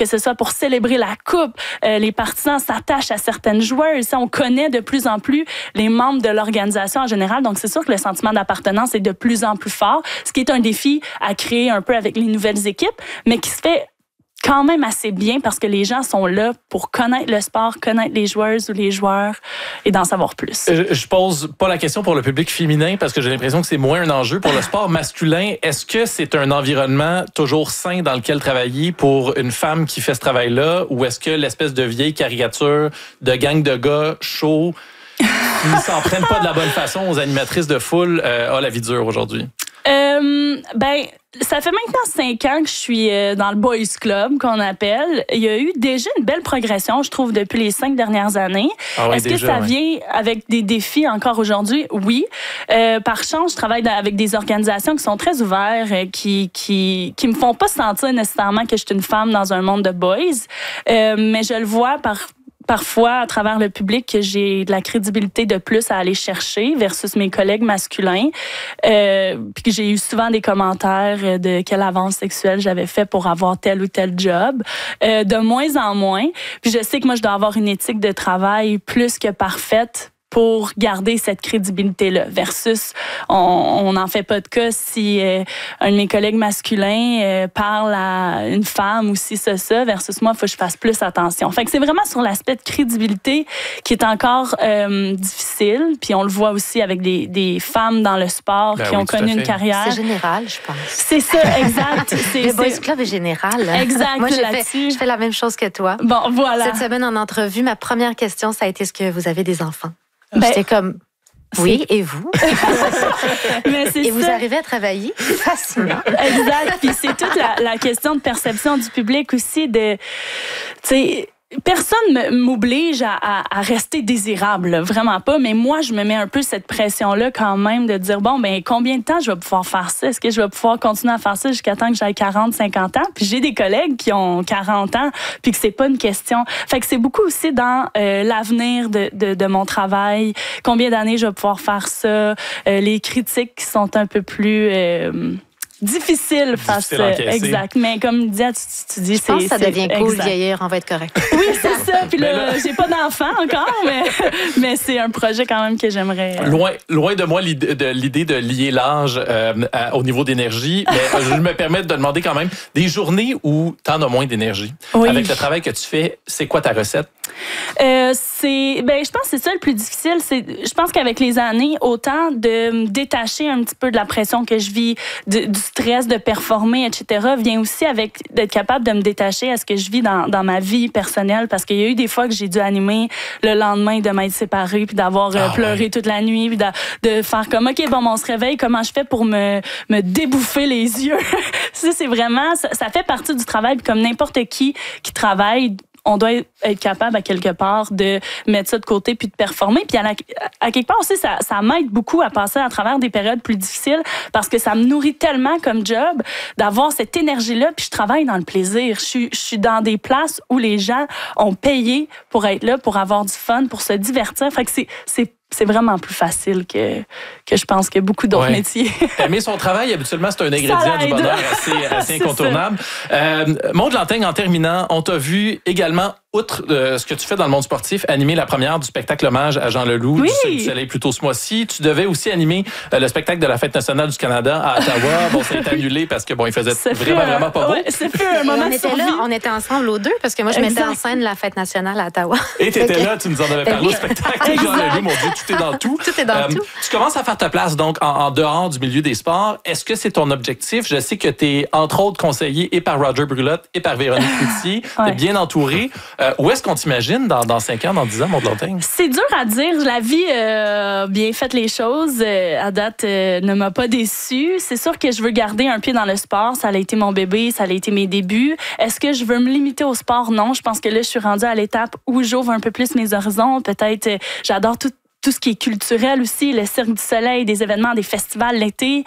que ce soit pour célébrer la coupe. Les partisans s'attachent à certaines joueuses. On connaît de plus en plus les membres de l'organisation en général. Donc, c'est sûr que le sentiment d'appartenance est de plus en plus fort, ce qui est un défi à créer un peu avec les nouvelles équipes, mais qui se fait quand même assez bien parce que les gens sont là pour connaître le sport, connaître les joueuses ou les joueurs et d'en savoir plus. Je pose pas la question pour le public féminin parce que j'ai l'impression que c'est moins un enjeu. Pour le sport masculin, est-ce que c'est un environnement toujours sain dans lequel travailler pour une femme qui fait ce travail-là ou est-ce que l'espèce de vieille caricature de gang de gars chauds qui ne s'en prennent pas de la bonne façon aux animatrices de foule a la vie dure aujourd'hui? Ça fait maintenant 5 ans que je suis dans le Boys Club, qu'on appelle. Il y a eu déjà une belle progression, je trouve, depuis les 5 dernières années. Ah ouais, Est-ce que ça vient avec des défis encore aujourd'hui? Oui. Par chance, je travaille avec des organisations qui sont très ouvertes, qui me font pas sentir nécessairement que je suis une femme dans un monde de boys. Mais je le vois parfois, à travers le public, que j'ai de la crédibilité de plus à aller chercher versus mes collègues masculins. Puis que j'ai eu souvent des commentaires de quelle avance sexuelle j'avais fait pour avoir tel ou tel job. De moins en moins. Puis je sais que moi, je dois avoir une éthique de travail plus que parfaite pour garder cette crédibilité-là. Versus, on n'en fait pas de cas si un de mes collègues masculins parle à une femme ou si ça, versus moi, il faut que je fasse plus attention. Fait que c'est vraiment sur l'aspect de crédibilité qui est encore difficile. Puis on le voit aussi avec des femmes dans le sport qui ont connu une carrière. C'est général, je pense. C'est ça, exact. Le Boys Club est général. Exact. Moi, je fais la même chose que toi. Bon, voilà. Cette semaine, en entrevue, ma première question, ça a été: est-ce que vous avez des enfants? J'étais comme, oui, et vous? Et vous arrivez à travailler facilement. Exact. Puis c'est toute la question de perception du public aussi de, tu sais, personne m'oblige à rester désirable, là, vraiment pas. Mais moi, je me mets un peu cette pression-là quand même de dire, bon, ben combien de temps je vais pouvoir faire ça? Est-ce que je vais pouvoir continuer à faire ça jusqu'à temps que j'aille 40, 50 ans? Puis j'ai des collègues qui ont 40 ans, puis que c'est pas une question. Fait que c'est beaucoup aussi dans l'avenir de mon travail. Combien d'années je vais pouvoir faire ça? Les critiques qui sont un peu plus... difficile face exact, mais comme tu dis, je pense que ça devient cool vieillir, on va être correct. Oui, c'est ça. Puis là, j'ai pas d'enfant encore, mais c'est un projet quand même que j'aimerais. Loin de moi l'idée de lier l'âge au niveau d'énergie, mais je me permets de te demander quand même des journées où tu en as moins d'énergie. Oui. Avec le travail que tu fais, c'est quoi ta recette? Je pense que c'est ça le plus difficile. Je pense qu'avec les années, autant de me détacher un petit peu de la pression que je vis, du stress de performer, etc., vient aussi avec d'être capable de me détacher à ce que je vis dans ma vie personnelle, parce qu'il y a eu des fois que j'ai dû animer le lendemain de m'être séparée, puis d'avoir pleuré toute la nuit, puis de faire comme, OK, bon, on se réveille, comment je fais pour me débouffer les yeux? Ça, c'est vraiment, ça fait partie du travail, puis comme n'importe qui travaille, on doit être capable à quelque part de mettre ça de côté puis de performer. Puis à quelque part aussi, ça m'aide beaucoup à passer à travers des périodes plus difficiles parce que ça me nourrit tellement comme job d'avoir cette énergie-là. Puis je travaille dans le plaisir. Je suis dans des places où les gens ont payé pour être là, pour avoir du fun, pour se divertir. Fait que c'est vraiment plus facile que je pense que beaucoup d'autres métiers. Aimer son travail, habituellement, c'est un ingrédient du bonheur assez incontournable. Maude Lantigne, en terminant, on t'a vu également, outre ce que tu fais dans le monde sportif, animer la première du spectacle hommage à Jean Leloup du Soleil plus tôt ce mois-ci. Tu devais aussi animer le spectacle de la Fête nationale du Canada à Ottawa. Bon, ça a été annulé parce que il faisait vraiment pas beau. C'est plus un moment de survie. On était ensemble aux deux parce que moi, je mettais en scène la Fête nationale à Ottawa. Et t'étais là, tu nous en avais parlé au spectacle de Jean Leloup. Mon Dieu, tout est dans tout. Tout est dans tout. Tu commences à faire ta place donc en dehors du milieu des sports. Est-ce que c'est ton objectif? Je sais que tu es entre autres conseillé et par Roger Brulotte et par Véronique Cloutier. Tu es bien entouré. Où est-ce qu'on t'imagine dans 5 ans, dans 10 ans, Maude Lantigne? C'est dur à dire. La vie a bien fait les choses. À date, ne m'a pas déçue. C'est sûr que je veux garder un pied dans le sport. Ça a été mon bébé, ça a été mes débuts. Est-ce que je veux me limiter au sport? Non. Je pense que là, je suis rendue à l'étape où j'ouvre un peu plus mes horizons. Peut-être, j'adore tout ce qui est culturel aussi, le Cirque du Soleil, des événements, des festivals l'été.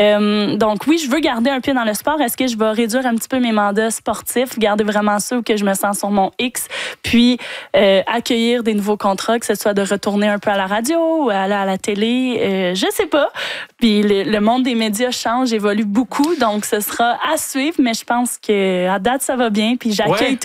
Donc oui, je veux garder un pied dans le sport. Est-ce que je vais réduire un petit peu mes mandats sportifs, garder vraiment ça où que je me sens sur mon X, puis accueillir des nouveaux contrats, que ce soit de retourner un peu à la radio ou aller à la télé, je sais pas. Puis le monde des médias change, évolue beaucoup, donc ce sera à suivre, mais je pense que à date ça va bien, puis j'accueille tout